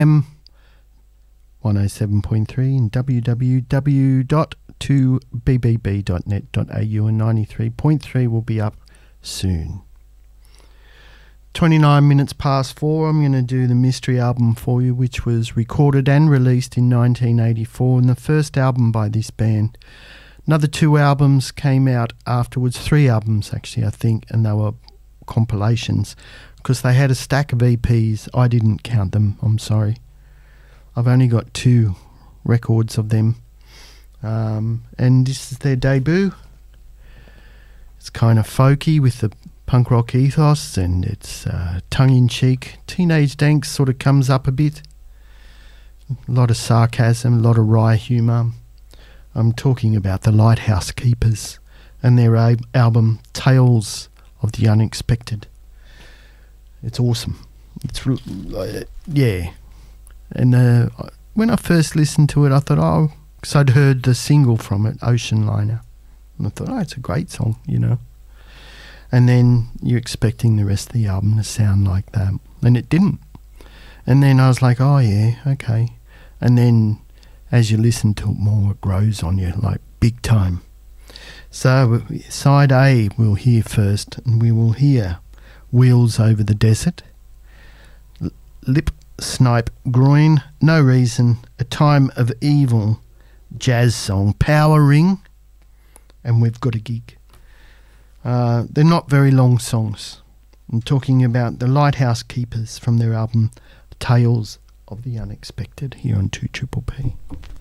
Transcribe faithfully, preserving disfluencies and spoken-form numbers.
M one oh seven point three and w w w dot two b b b dot net dot a u, and ninety-three point three will be up soon. twenty-nine minutes past four, I'm going to do the Mystery album for you, which was recorded and released in nineteen eighty-four, and the first album by this band. Another two albums came out afterwards, three albums actually, I think, and they were compilations because they had a stack of E Ps. I didn't count them, I'm sorry. I've only got two records of them. Um, and this is their debut. It's kind of folky with the punk rock ethos, and it's uh, tongue-in-cheek. Teenage Dank sort of comes up a bit. A lot of sarcasm, a lot of wry humour. I'm talking about the Lighthouse Keepers and their a- album Tales of the Unexpected. It's awesome. It's uh, yeah. And uh, when I first listened to it, I thought, oh, because I'd heard the single from it, Ocean Liner. And I thought, oh, it's a great song, you know. And then you're expecting the rest of the album to sound like that. And it didn't. And then I was like, oh, yeah, okay. And then as you listen to it more, it grows on you, like big time. So side A we'll hear first, and we will hear Wheels Over the Desert, Lip Snipe Groin, No Reason, A Time of Evil, jazz song, Power Ring, and We've Got a Gig. Uh, they're not very long songs. I'm talking about the Lighthouse Keepers from their album Tales of the Unexpected here on two Triple P.